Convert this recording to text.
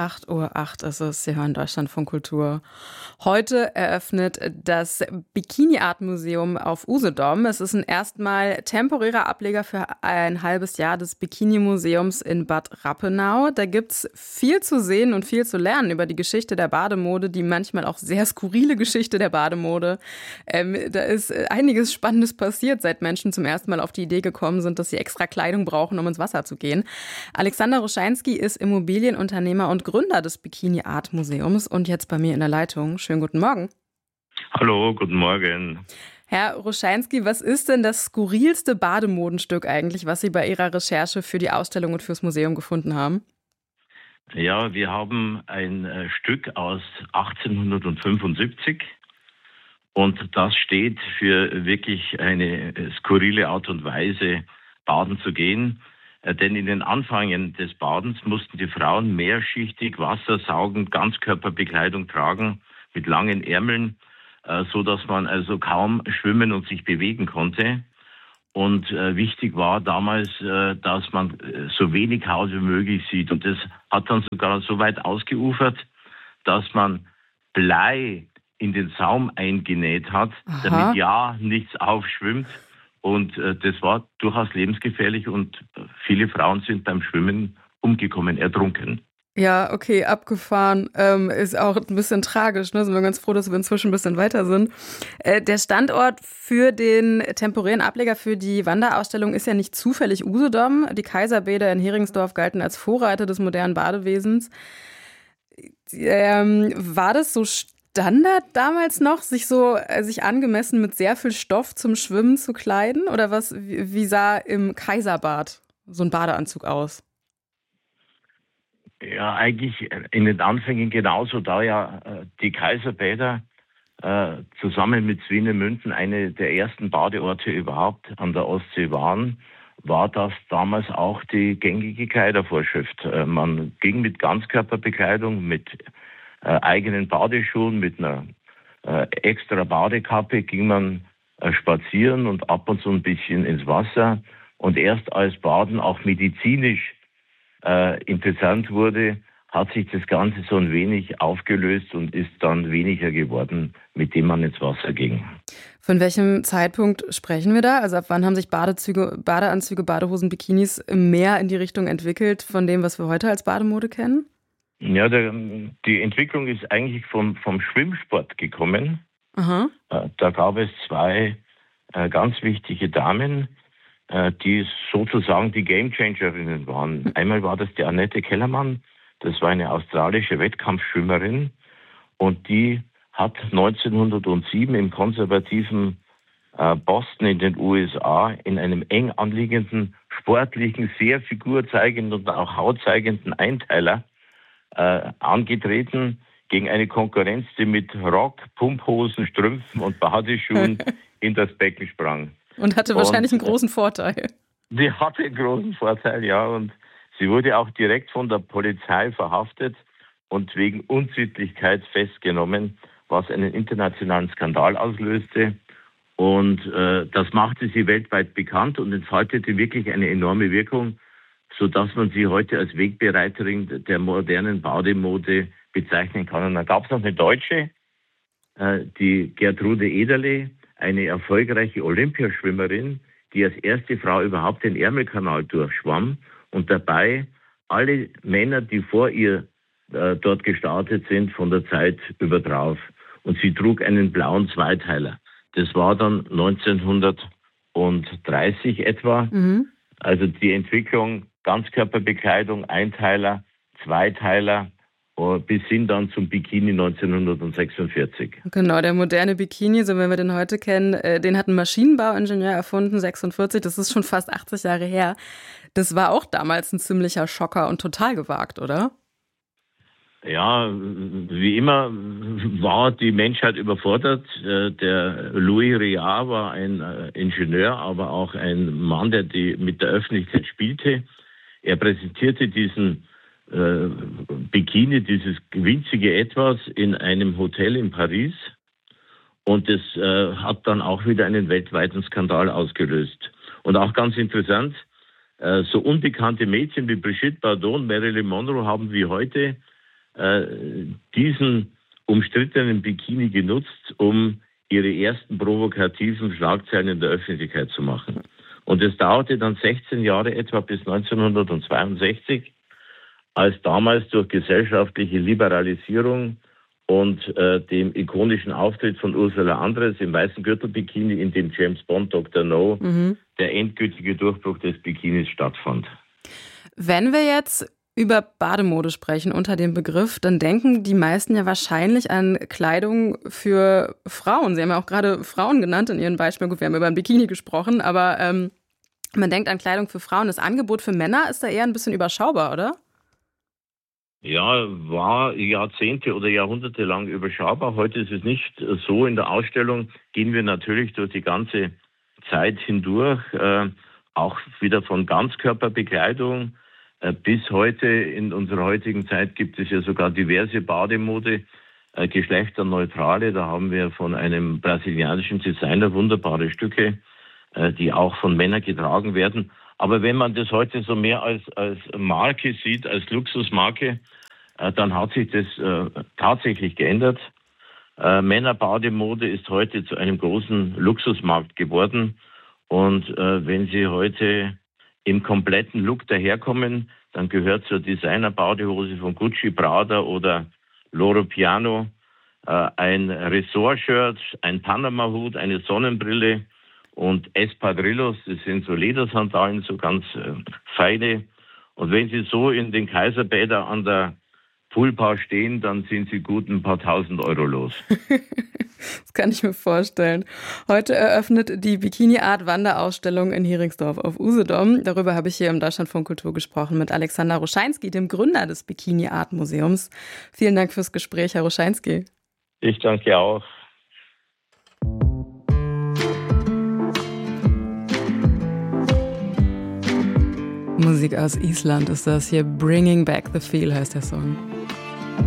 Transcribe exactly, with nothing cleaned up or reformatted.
acht Uhr acht ist es. Sie hören Deutschlandfunk Kultur. Heute eröffnet das Bikini Art Museum auf Usedom. Es ist ein erstmal temporärer Ableger für ein halbes Jahr des Bikini Museums in Bad Rappenau. Da gibt's viel zu sehen und viel zu lernen über die Geschichte der Bademode, die manchmal auch sehr skurrile Geschichte der Bademode. Ähm, da ist einiges Spannendes passiert, seit Menschen zum ersten Mal auf die Idee gekommen sind, dass sie extra Kleidung brauchen, um ins Wasser zu gehen. Alexander Ruscheinski ist Immobilienunternehmer und Gründer des Bikini Art Museums und jetzt bei mir in der Leitung. Schönen guten Morgen. Hallo, guten Morgen. Herr Ruscheinski, was ist denn das skurrilste Bademodenstück eigentlich, was Sie bei Ihrer Recherche für die Ausstellung und fürs Museum gefunden haben? Ja, wir haben ein äh, Stück aus achtzehnhundertfünfundsiebzig und das steht für wirklich eine äh, skurrile Art und Weise, baden zu gehen. Äh, denn in den Anfängen des Badens mussten die Frauen mehrschichtig Wasser saugen, Ganzkörperbekleidung tragen mit langen Ärmeln, äh, so dass man also kaum schwimmen und sich bewegen konnte. Und äh, wichtig war damals, äh, dass man äh, so wenig Haut wie möglich sieht. Und das hat dann sogar so weit ausgeufert, dass man Blei in den Saum eingenäht hat, Aha. damit ja nichts aufschwimmt. Und äh, das war durchaus lebensgefährlich und viele Frauen sind beim Schwimmen umgekommen, ertrunken. Ja, okay, abgefahren. Ähm, ist auch ein bisschen tragisch, ne? Sind wir ganz froh, dass wir inzwischen ein bisschen weiter sind. Äh, der Standort für den temporären Ableger für die Wanderausstellung ist ja nicht zufällig Usedom. Die Kaiserbäder in Heringsdorf galten als Vorreiter des modernen Badewesens. Ähm, war das so Standard damals noch, sich so äh, sich angemessen mit sehr viel Stoff zum Schwimmen zu kleiden? Oder was? Wie, wie sah im Kaiserbad so ein Badeanzug aus? Ja, eigentlich in den Anfängen genauso, da ja äh, die Kaiserbäder äh, zusammen mit Swinemünden eine der ersten Badeorte überhaupt an der Ostsee waren, war das damals auch die gängige Kleidervorschrift. Äh, man ging mit Ganzkörperbekleidung, mit äh, eigenen Badeschuhen, mit einer äh, extra Badekappe ging man äh, spazieren und ab und zu ein bisschen ins Wasser. Und erst als Baden auch medizinisch Äh, interessant wurde, hat sich das Ganze so ein wenig aufgelöst und ist dann weniger geworden, mit dem man ins Wasser ging. Von welchem Zeitpunkt sprechen wir da? Also ab wann haben sich Badezüge, Badeanzüge, Badehosen, Bikinis mehr in die Richtung entwickelt von dem, was wir heute als Bademode kennen? Ja, der, die Entwicklung ist eigentlich vom, vom Schwimmsport gekommen. Aha. Äh, da gab es zwei äh, ganz wichtige Damen, die sozusagen die Gamechangerinnen waren. Einmal war das die Annette Kellermann, das war eine australische Wettkampfschwimmerin und die hat neunzehnhundertsieben im konservativen äh, Boston in den U S A in einem eng anliegenden, sportlichen, sehr figurzeigenden und auch hautzeigenden Einteiler äh, angetreten gegen eine Konkurrenz, die mit Rock, Pumphosen, Strümpfen und Badeschuhen in das Becken sprang. Und hatte wahrscheinlich und, einen großen Vorteil. Die hatte einen großen Vorteil, ja. Und sie wurde auch direkt von der Polizei verhaftet und wegen Unsittlichkeit festgenommen, was einen internationalen Skandal auslöste. Und äh, das machte sie weltweit bekannt und entfaltete wirklich eine enorme Wirkung, sodass man sie heute als Wegbereiterin der modernen Bademode bezeichnen kann. Und dann gab es noch eine Deutsche, äh, die Gertrude Ederle, eine erfolgreiche Olympiaschwimmerin, die als erste Frau überhaupt den Ärmelkanal durchschwamm und dabei alle Männer, die vor ihr äh, dort gestartet sind, von der Zeit übertraf. Und sie trug einen blauen Zweiteiler. Das war dann neunzehnhundertdreißig etwa. Mhm. Also die Entwicklung Ganzkörperbekleidung, Einteiler, Zweiteiler, bis hin dann zum Bikini neunzehnhundertsechsundvierzig. Genau, der moderne Bikini, so wie wir den heute kennen, den hat ein Maschinenbauingenieur erfunden, sechsundvierzig, das ist schon fast achtzig Jahre her. Das war auch damals ein ziemlicher Schocker und total gewagt, oder? Ja, wie immer war die Menschheit überfordert. Der Louis Réard war ein Ingenieur, aber auch ein Mann, der die mit der Öffentlichkeit spielte. Er präsentierte diesen Äh, Bikini, dieses winzige Etwas, in einem Hotel in Paris. Und das äh, hat dann auch wieder einen weltweiten Skandal ausgelöst. Und auch ganz interessant, äh, so unbekannte Mädchen wie Brigitte Bardot und Marilyn Monroe haben wie heute äh, diesen umstrittenen Bikini genutzt, um ihre ersten provokativen Schlagzeilen in der Öffentlichkeit zu machen. Und es dauerte dann sechzehn Jahre etwa bis neunzehnhundertzweiundsechzig, als damals durch gesellschaftliche Liberalisierung und äh, dem ikonischen Auftritt von Ursula Andress im weißen Gürtelbikini in dem James Bond Doktor No mhm. der endgültige Durchbruch des Bikinis stattfand. Wenn wir jetzt über Bademode sprechen unter dem Begriff, dann denken die meisten ja wahrscheinlich an Kleidung für Frauen. Sie haben ja auch gerade Frauen genannt in Ihren Beispielen. Gut, wir haben über ein Bikini gesprochen, aber ähm, man denkt an Kleidung für Frauen. Das Angebot für Männer ist da eher ein bisschen überschaubar, oder? Ja, war Jahrzehnte oder Jahrhunderte lang überschaubar. Heute ist es nicht so. In der Ausstellung gehen wir natürlich durch die ganze Zeit hindurch, äh, auch wieder von Ganzkörperbekleidung äh, bis heute. In unserer heutigen Zeit gibt es ja sogar diverse Bademode, äh, geschlechterneutrale. Da haben wir von einem brasilianischen Designer wunderbare Stücke, äh, die auch von Männern getragen werden. Aber wenn man das heute so mehr als, als Marke sieht, als Luxusmarke, äh, dann hat sich das äh, tatsächlich geändert. Äh, Männerbademode ist heute zu einem großen Luxusmarkt geworden. Und äh, wenn Sie heute im kompletten Look daherkommen, dann gehört zur Designer-Badehose von Gucci, Prada oder Loro Piano äh, ein Ressort-Shirt, ein Panama-Hut, eine Sonnenbrille und Espadrillos, das sind so Ledersandalen, so ganz äh, feine. Und wenn Sie so in den Kaiserbäder an der Poolbar stehen, dann sind Sie gut ein paar tausend Euro los. Das kann ich mir vorstellen. Heute eröffnet die Bikini-Art-Wanderausstellung in Heringsdorf auf Usedom. Darüber habe ich hier im Deutschlandfunk Kultur gesprochen mit Alexander Ruscheinski, dem Gründer des Bikini-Art-Museums. Vielen Dank fürs Gespräch, Herr Ruscheinski. Ich danke auch. Musik aus Island ist das hier. Bringing Back the Feel heißt der Song.